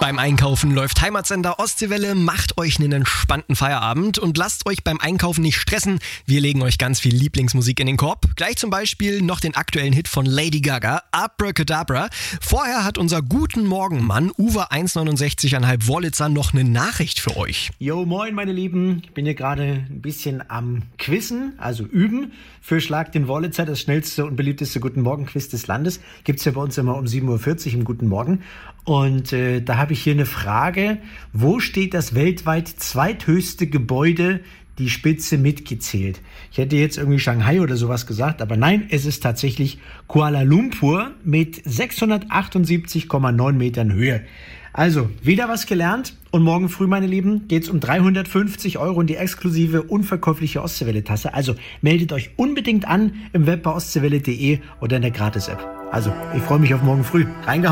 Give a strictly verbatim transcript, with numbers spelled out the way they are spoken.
Beim Einkaufen läuft Heimatsender Ostseewelle, macht euch einen entspannten Feierabend und lasst euch beim Einkaufen nicht stressen. Wir legen euch ganz viel Lieblingsmusik in den Korb. Gleich zum Beispiel noch den aktuellen Hit von Lady Gaga, Abracadabra. Vorher hat unser Guten Morgen-Mann Uwe eins neunundsechzig Komma fünf Wollitzer noch eine Nachricht für euch. Jo, moin meine Lieben, ich bin hier gerade ein bisschen am Quizzen, also üben für Schlag den Wollitzer, das schnellste und beliebteste Guten Morgen-Quiz des Landes. Gibt's ja bei uns immer um sieben Uhr vierzig im Guten Morgen. Und äh, da habe ich hier eine Frage, wo steht das weltweit zweithöchste Gebäude, die Spitze mitgezählt? Ich hätte jetzt irgendwie Shanghai oder sowas gesagt, aber nein, es ist tatsächlich Kuala Lumpur mit sechshundertachtundsiebzig Komma neun Metern Höhe. Also, wieder was gelernt und morgen früh, meine Lieben, geht's um dreihundertfünfzig Euro in die exklusive, unverkäufliche Ostseewelle-Tasse. Also, meldet euch unbedingt an im Web bei ostseewelle punkt de oder in der Gratis-App. Also, ich freue mich auf morgen früh. Reingehauen.